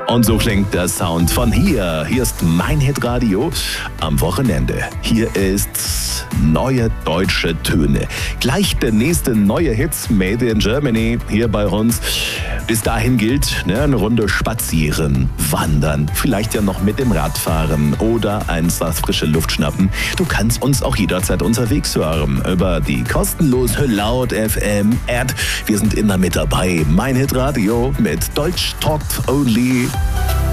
Und so klingt der Sound von hier. Hier ist mein Hitradio am Wochenende. Hier ist neue deutsche Töne. Gleich der nächste neue Hits Made in Germany hier bei uns. Bis dahin gilt, eine Runde spazieren, wandern, vielleicht ja noch mit dem Rad fahren oder einfach frische Luft schnappen. Du kannst uns auch jederzeit unterwegs hören über die kostenlose Laut FM App. Wir sind immer mit dabei. Mein Hitradio mit Deutsch Talk Only.